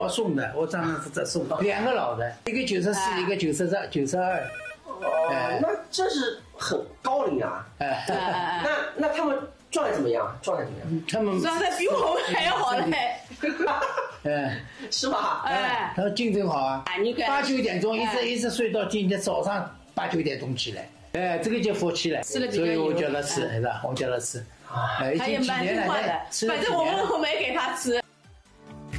我送的，我专门负责送2个老的，一个94，一个92。 那这是很高龄啊。那他们状态怎么样？ 他们状态比我们还要好嘞。 是吧？ 他们精神好啊。 你看 8、9点钟一直睡到今天早上8、9点钟起来。这个就福气了。所以我叫他吃，是吧？我叫他吃。 他也蛮听话的，反正我们都没给他吃。